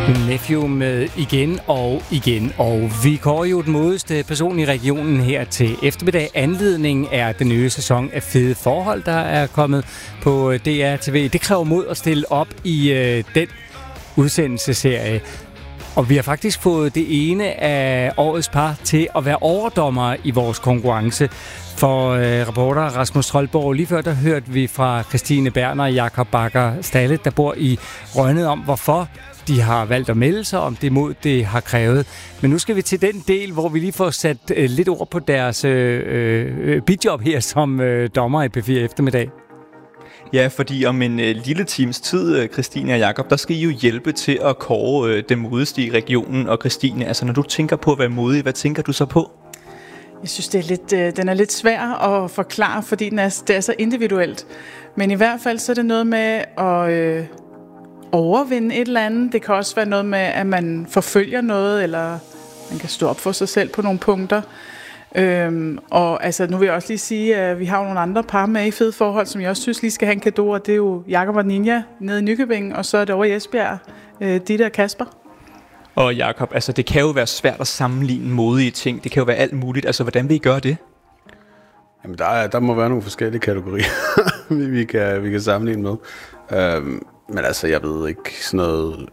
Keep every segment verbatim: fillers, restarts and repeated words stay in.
Nephew med igen og igen, og vi går jo den modeste person i regionen her til eftermiddag. Anledningen er den nye sæson af Fede Forhold, der er kommet på D R T V. Det kræver mod at stille op i øh, den udsendelsesserie. Og vi har faktisk fået det ene af årets par til at være overdommer i vores konkurrence. For øh, reporter Rasmus Troldborg, lige før der hørte vi fra Christine Berner og Jakob Bakker Stalle, der bor i Rønne, om hvorfor de har valgt at melde sig, om det mod det har krævet. Men nu skal vi til den del, hvor vi lige får sat øh, lidt ord på deres øh, øh, bidjob her som øh, dommer i P fire Eftermiddag. Ja, fordi om en øh, lille times tid, Christine og Jakob, der skal I jo hjælpe til at kåre øh, det modigste i regionen. Og Christine, altså når du tænker på at være modig, hvad tænker du så på? Jeg synes, det er lidt, øh, den er lidt svær at forklare, fordi den er, det er så individuelt. Men i hvert fald så er det noget med at øh, overvinde et eller andet. Det kan også være noget med, at man forfølger noget, eller man kan stå op for sig selv på nogle punkter. Øhm, og altså, nu vil jeg også lige sige, at vi har jo nogle andre par med i Fede Forhold, som jeg også synes lige skal have en cadeau, og det er jo Jakob og Ninja nede i Nykøbing, og så er det over i Esbjerg, øh, Ditte og Kasper. Og Jakob, altså det kan jo være svært at sammenligne modige ting. Det kan jo være alt muligt. Altså, hvordan vil I gøre det? Jamen, der, er, der må være nogle forskellige kategorier, vi, kan, vi kan sammenligne med. Øhm, men altså, jeg ved ikke sådan noget...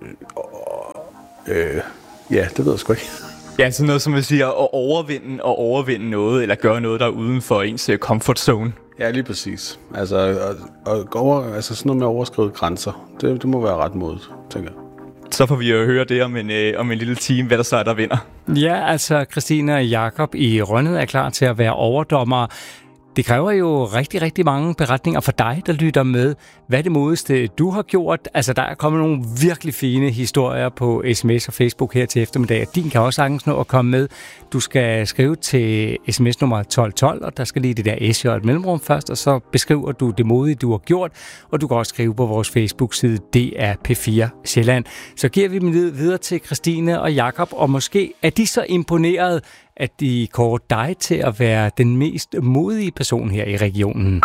Øh, ja, det ved jeg sgu ikke. Ja, sådan noget som at sige at overvinde og overvinde noget, eller gøre noget, der er uden for ens comfort zone. Ja, lige præcis. Altså, og, og over, altså sådan noget med at overskride grænser, det, det må være ret modigt, tænker jeg. Så får vi jo høre det om en, øh, om en lille time, hvad der så er, der vinder. Ja, altså Christine og Jakob i Rønne er klar til at være overdommer. Det kræver jo rigtig, rigtig mange beretninger for dig, der lytter med. Hvad er det modigste, du har gjort? Altså, der er kommet nogle virkelig fine historier på sms og Facebook her til eftermiddag. Din kan også sagtens nå at komme med. Du skal skrive til sms nummer tolv tolv, og der skal lige det der S og et mellemrum først, og så beskriver du det modige, du har gjort. Og du kan også skrive på vores Facebook-side D R P fire Sjælland. Så giver vi dem videre til Christine og Jakob, og måske er de så imponeret, at de kårer dig til at være den mest modige person her i regionen.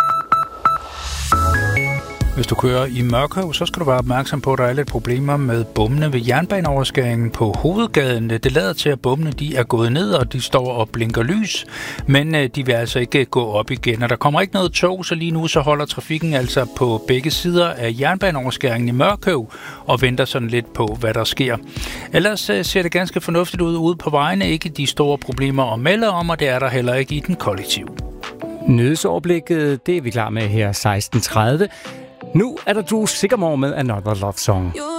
Hvis du kører i Mørkøv, så skal du være opmærksom på, at der er lidt problemer med bommene ved jernbaneoverskæringen på hovedgaden. Det lader til, at bommene de er gået ned, og de står og blinker lys, men de vil altså ikke gå op igen. Og der kommer ikke noget tog, så lige nu så holder trafikken altså på begge sider af jernbaneoverskæringen i Mørkøv og venter sådan lidt på, hvad der sker. Ellers ser det ganske fornuftigt ud ude på vejene. Ikke de store problemer at melde om, og det er der heller ikke i den kollektiv. Nyhedsoverblikket, det er vi klar med her seksten tredive. Nu er der du sikker med Another Love Song.